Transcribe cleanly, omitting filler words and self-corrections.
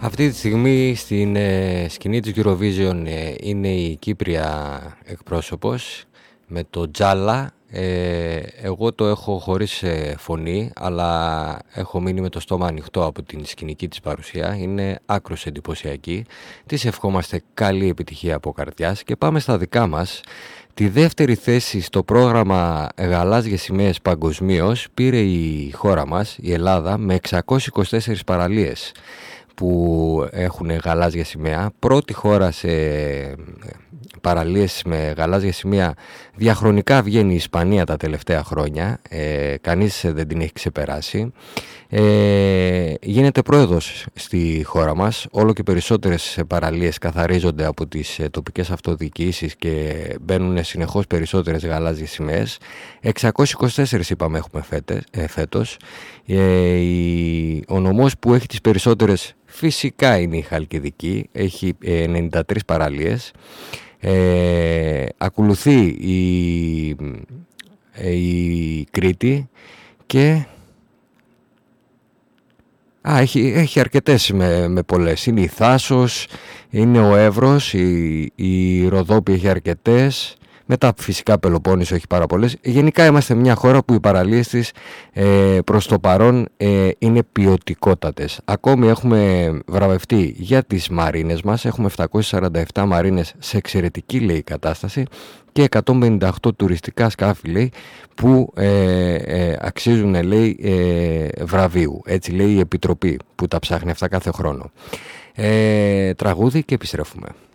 Αυτή τη στιγμή στην σκηνή της Eurovision είναι η Κύπρια εκπρόσωπος με το Τζάλα. Εγώ το έχω χωρίς φωνή, αλλά έχω μείνει με το στόμα ανοιχτό από την σκηνική της παρουσία. Είναι άκρως εντυπωσιακή. Της ευχόμαστε καλή επιτυχία από καρδιάς και πάμε στα δικά μας. Τη δεύτερη θέση στο πρόγραμμα Γαλάζιες Σημαίες παγκοσμίως πήρε η χώρα μας, η Ελλάδα, με 624 παραλίες που έχουν γαλάζια σημαία. Πρώτη χώρα σε παραλίες με γαλάζια σημαία. Διαχρονικά βγαίνει η Ισπανία τα τελευταία χρόνια. Κανείς δεν την έχει ξεπεράσει. Γίνεται πρόεδρος στη χώρα μας. Όλο και περισσότερες παραλίες καθαρίζονται από τις τοπικές αυτοδιοικήσεις και μπαίνουν συνεχώς περισσότερες γαλάζιες σημαίες. 624 είπαμε έχουμε φέτος. Ο νομός που έχει τις περισσότερες φυσικά είναι η Χαλκιδική. Έχει 93 παραλίες. Ακολουθεί η Κρήτη και έχει αρκετές με πολλές. Είναι η Θάσος, είναι ο Εύρος, η Ροδόπη έχει αρκετές. Μετά φυσικά Πελοπόννησο έχει πάρα πολλές. Γενικά είμαστε μια χώρα που οι παραλίες της προς το παρόν είναι ποιοτικότατες. Ακόμη έχουμε βραβευτεί για τις μαρίνες μας. Έχουμε 747 μαρίνες σε εξαιρετική, λέει, κατάσταση και 158 τουριστικά σκάφη, λέει, που αξίζουν, λέει, βραβείου. Έτσι λέει η Επιτροπή που τα ψάχνει αυτά κάθε χρόνο. Τραγούδι και επιστρέφουμε.